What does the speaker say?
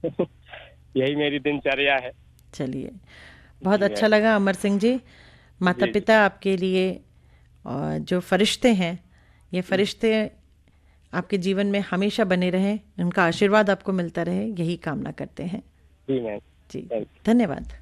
यही मेरी दिनचर्या है। चलिए, बहुत जी अच्छा मैम। लगा अमर सिंह जी। माता जी पिता आपके लिए और जो फरिश्ते हैं, ये जी। फरिश्ते आपके जीवन में हमेशा बने रहें, उनका आशीर्वाद आपको मिलता रहे, यही कामना करते हैं। जी मैम। जी, थैंक धन्यवाद।